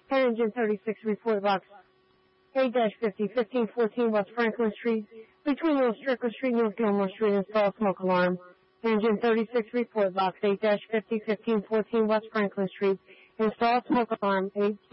Engine 36 report box 8-50, 1514 West Franklin Street, between North Strickler Street, North Gilmore Street, install smoke alarm. Engine 36 report box 8-50, 1514 West Franklin Street, install smoke alarm.